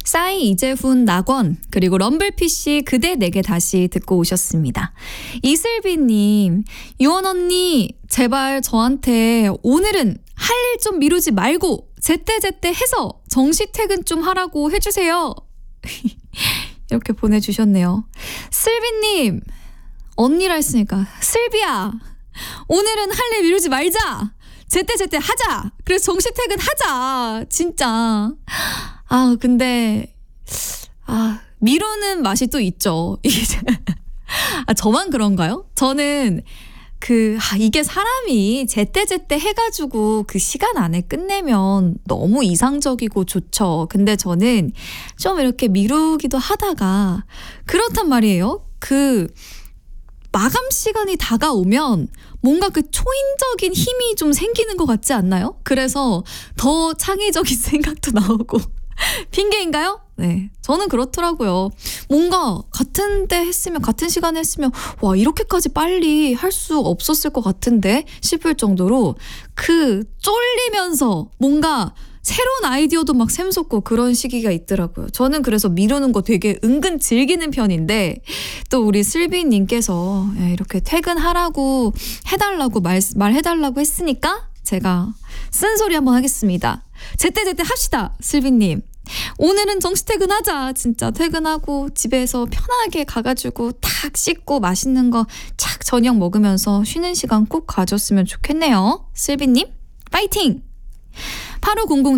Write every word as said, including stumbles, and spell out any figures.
싸이, 이재훈, 낙원, 그리고 럼블피쉬 그대 내게 다시 듣고 오셨습니다. 이슬비님, 유원 언니 제발 저한테 오늘은 할 일 좀 미루지 말고 제때제때 해서 정시 퇴근 좀 하라고 해주세요. 이렇게 보내주셨네요. 슬비님, 언니라 했으니까 슬비야, 오늘은 할 일 미루지 말자. 제때제때 하자. 그래서 정시 퇴근 하자. 진짜. 아 근데 아 미루는 맛이 또 있죠. 아 저만 그런가요? 저는 그 아, 이게 사람이 제때제때 해가지고 그 시간 안에 끝내면 너무 이상적이고 좋죠. 근데 저는 좀 이렇게 미루기도 하다가 그렇단 말이에요. 그 마감 시간이 다가오면 뭔가 그 초인적인 힘이 좀 생기는 것 같지 않나요? 그래서 더 창의적인 생각도 나오고 핑계인가요? 네, 저는 그렇더라고요. 뭔가 같은 때 했으면 같은 시간에 했으면 와 이렇게까지 빨리 할 수 없었을 것 같은데 싶을 정도로 그 쫄리면서 뭔가 새로운 아이디어도 막 샘솟고 그런 시기가 있더라고요. 저는 그래서 미루는 거 되게 은근 즐기는 편인데 또 우리 슬비님께서 이렇게 퇴근하라고 해달라고 말, 말해달라고 했으니까 제가 쓴소리 한번 하겠습니다. 제때제때 합시다. 슬비님. 오늘은 정시 퇴근하자. 진짜 퇴근하고 집에서 편하게 가가지고 탁 씻고 맛있는 거 착 저녁 먹으면서 쉬는 시간 꼭 가졌으면 좋겠네요. 슬비님 파이팅! 팔오공공